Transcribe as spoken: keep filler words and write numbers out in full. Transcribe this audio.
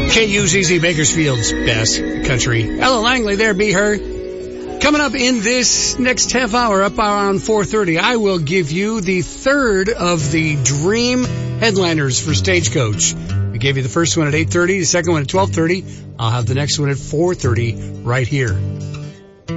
K U Z Z, Bakersfield's best country. Ella Langley there, Be Her. Coming up in this next half hour, up around four thirty, I will give you the third of the dream headliners for Stagecoach. We gave you the first one at eight thirty, the second one at twelve thirty. I'll have the next one at four thirty right here